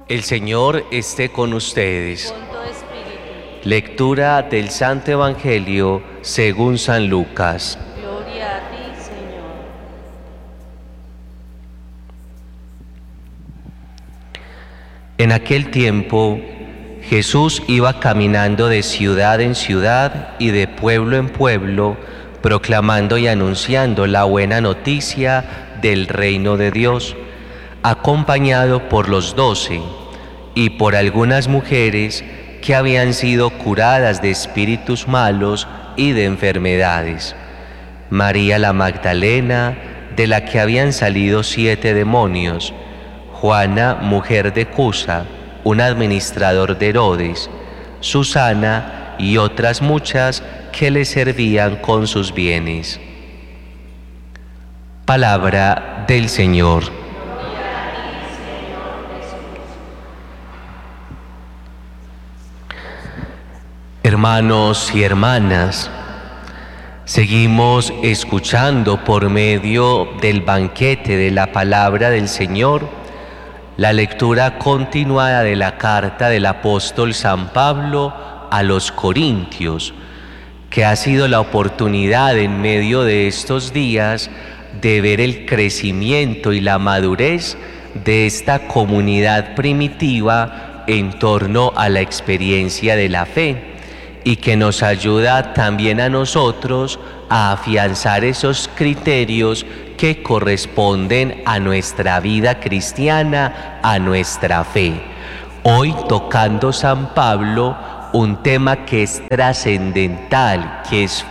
El Señor esté con ustedes. Con tu espíritu. Lectura del Santo Evangelio según San Lucas. Gloria a ti, Señor. En aquel tiempo, Jesús iba caminando de ciudad en ciudad y de pueblo en pueblo, proclamando y anunciando la buena noticia del reino de Dios, acompañado por los 12 y por algunas mujeres que habían sido curadas de espíritus malos y de enfermedades. María la Magdalena, de la que habían salido 7 demonios, Juana, mujer de Cusa, un administrador de Herodes, Susana y otras muchas que le servían con sus bienes. Palabra del Señor. Hermanos y hermanas, seguimos escuchando por medio del banquete de la palabra del Señor la lectura continuada de la carta del apóstol San Pablo a los Corintios, que ha sido la oportunidad en medio de estos días de ver el crecimiento y la madurez de esta comunidad primitiva en torno a la experiencia de la fe, y que nos ayuda también a nosotros a afianzar esos criterios que corresponden a nuestra vida cristiana, a nuestra fe. Hoy tocando San Pablo, un tema que es trascendental, que es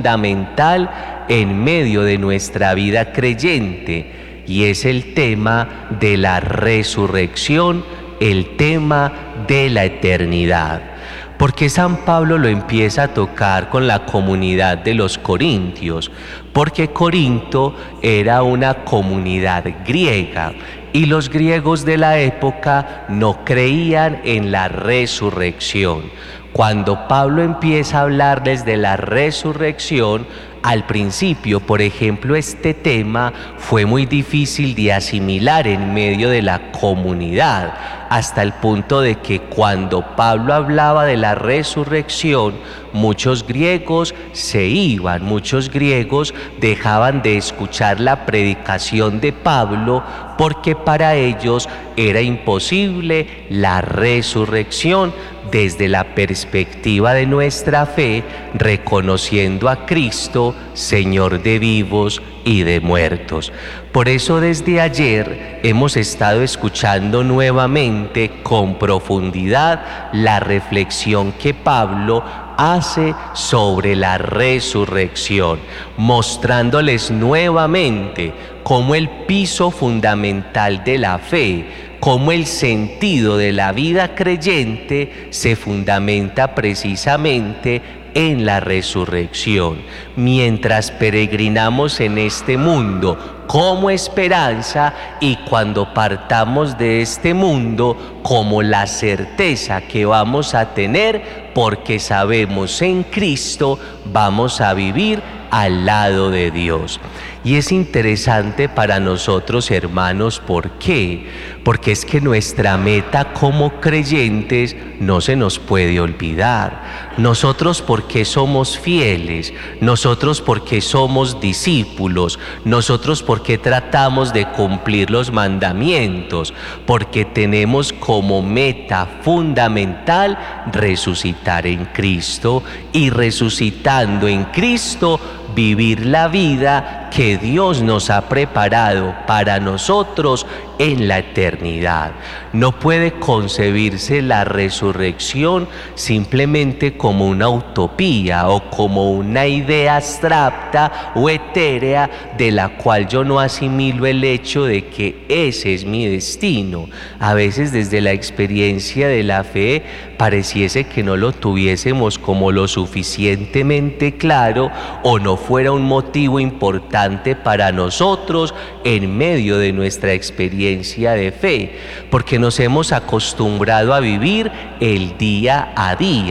fundamental en medio de nuestra vida creyente, y es el tema de la resurrección, el tema de la eternidad. ¿Por qué San Pablo lo empieza a tocar con la comunidad de los corintios? Porque Corinto era una comunidad griega y los griegos de la época no creían en la resurrección. Cuando Pablo empieza a hablarles de la resurrección, al principio, por ejemplo, este tema fue muy difícil de asimilar en medio de la comunidad, hasta el punto de que cuando Pablo hablaba de la resurrección, muchos griegos se iban, muchos griegos dejaban de escuchar la predicación de Pablo porque para ellos era imposible la resurrección desde la perspectiva de nuestra fe, reconociendo a Cristo, Señor de vivos y de muertos. Por eso desde ayer hemos estado escuchando nuevamente con profundidad la reflexión que Pablo hace sobre la resurrección, mostrándoles nuevamente cómo el piso fundamental de la fe, cómo el sentido de la vida creyente se fundamenta precisamente en la resurrección. Mientras peregrinamos en este mundo como esperanza, y cuando partamos de este mundo como la certeza que vamos a tener, porque sabemos en Cristo vamos a vivir al lado de Dios. Y es interesante para nosotros, hermanos, ¿por qué? Porque es que nuestra meta como creyentes no se nos puede olvidar. Nosotros porque somos fieles, nosotros porque somos discípulos, nosotros porque tratamos de cumplir los mandamientos, porque tenemos como meta fundamental resucitar en Cristo, y resucitando en Cristo vivir la vida que Dios nos ha preparado para nosotros en la eternidad. No puede concebirse la resurrección simplemente como una utopía o como una idea abstracta o etérea de la cual yo no asimilo el hecho de que ese es mi destino. A veces desde la experiencia de la fe pareciese que no lo tuviésemos como lo suficientemente claro, o no fuera un motivo importante para nosotros en medio de nuestra experiencia de fe, porque nos hemos acostumbrado a vivir el día a día.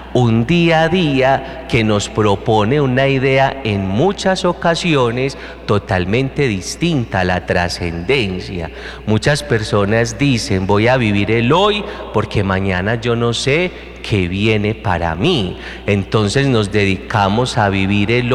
un día a día que nos propone una idea en muchas ocasiones totalmente distinta a la trascendencia. Muchas personas dicen, voy a vivir el hoy porque mañana yo no sé qué viene para mí. Entonces nos dedicamos a vivir el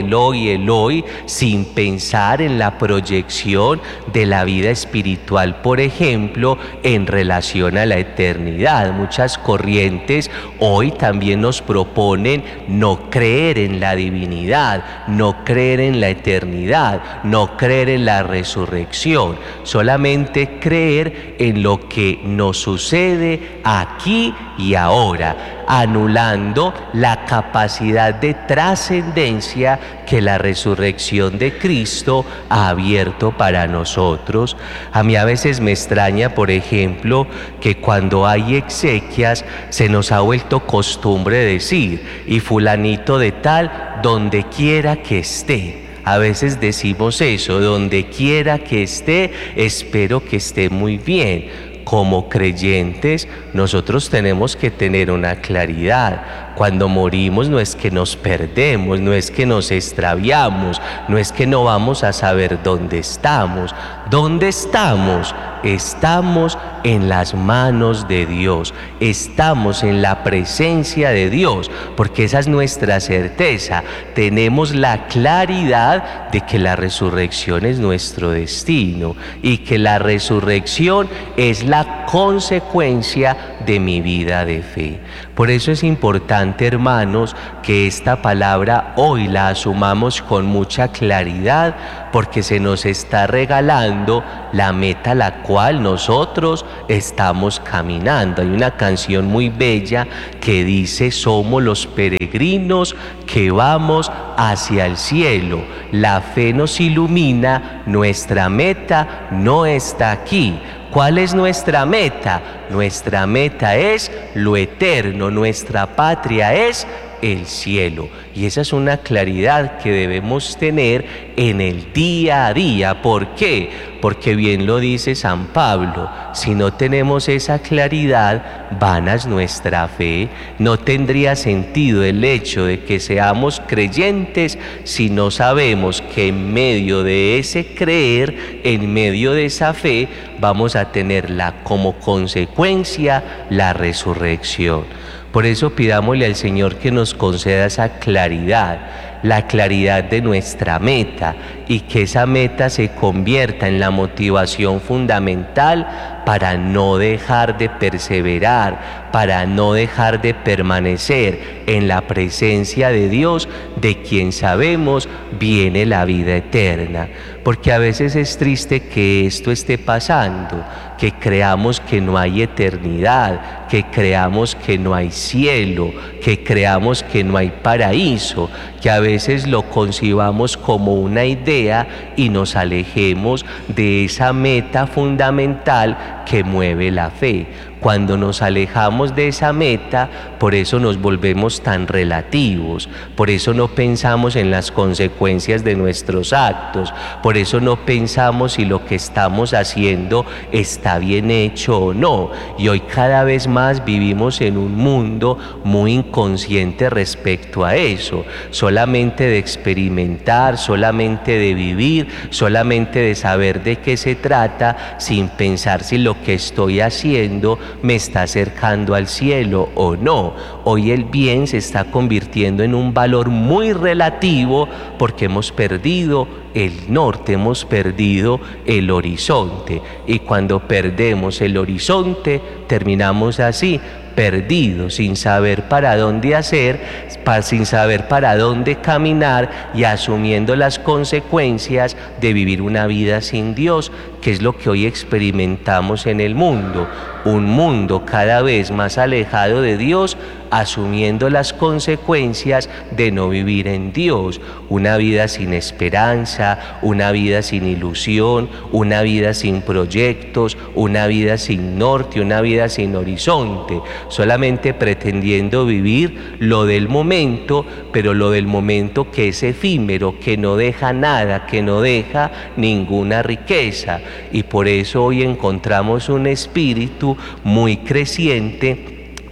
hoy, sin pensar en la proyección de la vida espiritual, por ejemplo, en relación a la eternidad. Muchas corrientes hoy también nos proponen no creer en la divinidad, no creer en la eternidad, no creer en la resurrección, solamente creer en lo que nos sucede aquí y ahora, anulando la capacidad de trascendencia que la resurrección de Cristo ha abierto para nosotros. A mí a veces me extraña, por ejemplo, que cuando hay exequias se nos ha vuelto costumbre decir, y fulanito de tal, donde quiera que esté. A veces decimos eso, donde quiera que esté, espero que esté muy bien. Como creyentes, nosotros tenemos que tener una claridad. Cuando morimos no es que nos perdemos, no es que nos extraviamos, no es que no vamos a saber dónde estamos. ¿Dónde estamos? Estamos en las manos de Dios, estamos en la presencia de Dios, porque esa es nuestra certeza. Tenemos la claridad de que la resurrección es nuestro destino y que la resurrección es la consecuencia de mi vida de fe. Por eso es importante, hermanos, que esta palabra hoy la asumamos con mucha claridad, porque se nos está regalando la meta a la cual nosotros estamos caminando. Hay una canción muy bella que dice, somos los peregrinos que vamos hacia el cielo. La fe nos ilumina, nuestra meta no está aquí. ¿Cuál es nuestra meta? Nuestra meta es lo eterno, nuestra patria es el cielo. Y esa es una claridad que debemos tener en el día a día. ¿Por qué? Porque bien lo dice San Pablo, si no tenemos esa claridad, vana es nuestra fe. No tendría sentido el hecho de que seamos creyentes si no sabemos que en medio de ese creer, en medio de esa fe, vamos a tenerla como consecuencia la resurrección. Por eso pidámosle al Señor que nos conceda esa claridad, la claridad de nuestra meta, y que esa meta se convierta en la motivación fundamental para no dejar de perseverar, para no dejar de permanecer en la presencia de Dios, de quien sabemos viene la vida eterna. Porque a veces es triste que esto esté pasando, que creamos que no hay eternidad, que creamos que no hay cielo, que creamos que no hay paraíso, que a veces lo concibamos como una idea y nos alejemos de esa meta fundamental que mueve la fe. Cuando nos alejamos de esa meta, por eso nos volvemos tan relativos, por eso no pensamos en las consecuencias de nuestros actos, por eso no pensamos si lo que estamos haciendo está bien hecho o no. Y hoy cada vez más vivimos en un mundo muy inconsciente respecto a eso, solamente de experimentar, solamente de vivir, solamente de saber de qué se trata, sin pensar si lo que estoy haciendo me está acercando al cielo o no. Hoy el bien se está convirtiendo en un valor muy relativo porque hemos perdido el norte, hemos perdido el horizonte, y cuando perdemos el horizonte terminamos así, perdidos, sin saber para dónde hacer, sin saber para dónde caminar, y asumiendo las consecuencias de vivir una vida sin Dios, que es lo que hoy experimentamos en el mundo. Un mundo cada vez más alejado de Dios, asumiendo las consecuencias de no vivir en Dios. Una vida sin esperanza, una vida sin ilusión, una vida sin proyectos, una vida sin norte, una vida sin horizonte, solamente pretendiendo vivir lo del momento, pero lo del momento que es efímero, que no deja nada, que no deja ninguna riqueza. Y por eso hoy encontramos un espíritu muy creciente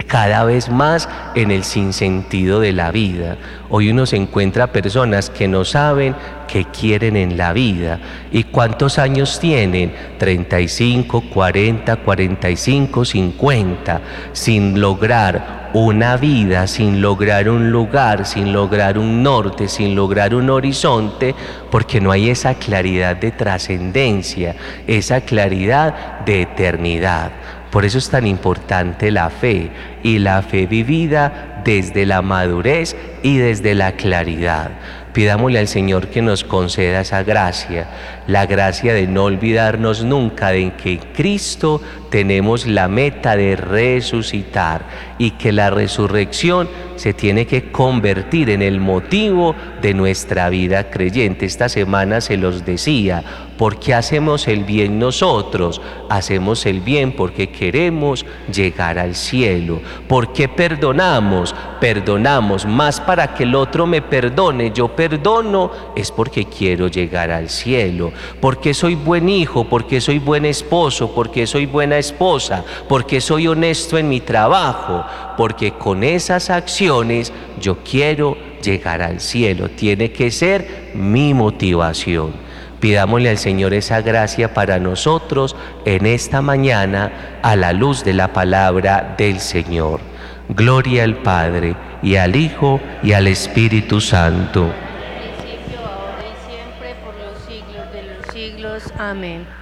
cada vez más en el sinsentido de la vida. Hoy uno se encuentra personas que no saben qué quieren en la vida. ¿Y cuántos años tienen? 35, 40, 45, 50, sin lograr una vida, sin lograr un lugar, sin lograr un norte, sin lograr un horizonte, porque no hay esa claridad de trascendencia, esa claridad de eternidad. Por eso es tan importante la fe, y la fe vivida desde la madurez y desde la claridad. Pidámosle al Señor que nos conceda esa gracia, la gracia de no olvidarnos nunca de que en Cristo tenemos la meta de resucitar, y que la resurrección se tiene que convertir en el motivo de nuestra vida creyente. Esta semana se los decía: ¿por qué hacemos el bien nosotros? Hacemos el bien porque queremos llegar al cielo. ¿Por qué perdonamos? Perdonamos más para que el otro me perdone. Yo perdono es porque quiero llegar al cielo. ¿Por qué soy buen hijo? ¿Por qué soy buen esposo? ¿Por qué soy buena esposa? ¿Por qué soy honesto en mi trabajo? Porque con esas acciones yo quiero llegar al cielo. Tiene que ser mi motivación. Pidámosle al Señor esa gracia para nosotros en esta mañana, a la luz de la palabra del Señor. Gloria al Padre, y al Hijo, y al Espíritu Santo. Principio, ahora y siempre, por los siglos de los siglos. Amén.